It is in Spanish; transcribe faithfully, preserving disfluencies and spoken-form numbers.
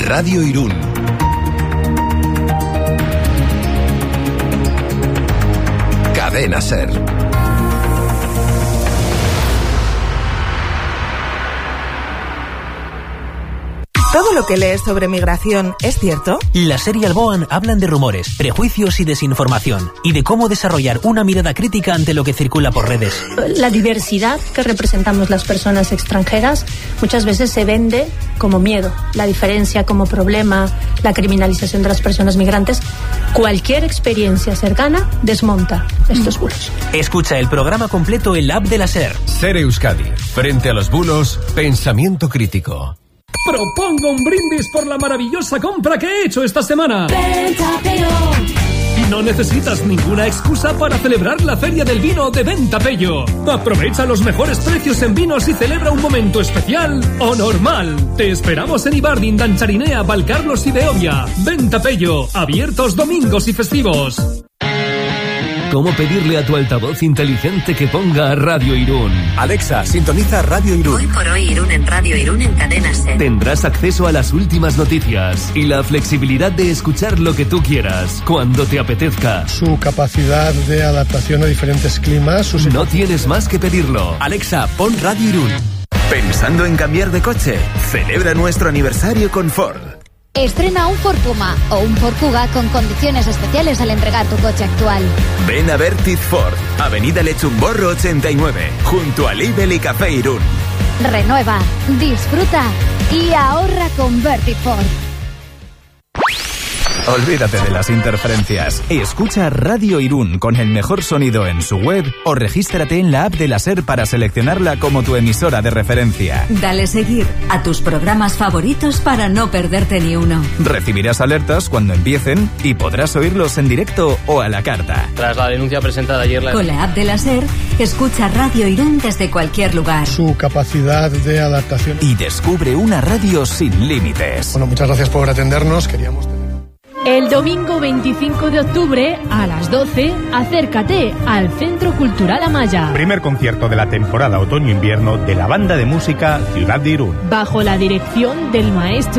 Radio Irún. Cadena Ser. ¿Todo lo que lees sobre migración es cierto? La SER y Alboan hablan de rumores, prejuicios y desinformación, y de cómo desarrollar una mirada crítica ante lo que circula por redes. La diversidad que representamos las personas extranjeras muchas veces se vende como miedo, la diferencia como problema, la criminalización de las personas migrantes. Cualquier experiencia cercana desmonta estos bulos. Escucha el programa completo en la app de la SER. SER Euskadi. Frente a los bulos, pensamiento crítico. Propongo un brindis por la maravillosa compra que he hecho esta semana. Ventapello. No necesitas ninguna excusa para celebrar la Feria del Vino de Ventapello. Aprovecha los mejores precios en vinos y celebra un momento especial o normal. Te esperamos en Ibardín, Dancharinea, Valcarlos y Beovia. Ventapello, abiertos domingos y festivos. ¿Cómo pedirle a tu altavoz inteligente que ponga Radio Irún? Alexa, sintoniza Radio Irún. Hoy por hoy Irún en Radio Irún en Cadena Ser. Tendrás acceso a las últimas noticias y la flexibilidad de escuchar lo que tú quieras, cuando te apetezca. Su capacidad de adaptación a diferentes climas. Sus... No tienes más que pedirlo. Alexa, pon Radio Irún. ¿Pensando en cambiar de coche? Celebra nuestro aniversario con Ford. Estrena un Ford Puma o un Ford Kuga con condiciones especiales al entregar tu coche actual. Ven a Vertiz Ford, Avenida Lechumborro ochenta y nueve, junto a Lidl y Café Irún. Renueva, disfruta y ahorra con Vertiz Ford. Olvídate de las interferencias. Escucha Radio Irún con el mejor sonido en su web o regístrate en la app de la SER para seleccionarla como tu emisora de referencia. Dale seguir a tus programas favoritos para no perderte ni uno. Recibirás alertas cuando empiecen y podrás oírlos en directo o a la carta. Tras la denuncia presentada ayer... La... Con la app de la SER, escucha Radio Irún desde cualquier lugar. Su capacidad de adaptación. Y descubre una radio sin límites. Bueno, muchas gracias por atendernos. Queríamos... El domingo veinticinco de octubre, a las doce, acércate al Centro Cultural Amaya. Primer concierto de la temporada otoño-invierno de la banda de música Ciudad de Irún. Bajo la dirección del maestro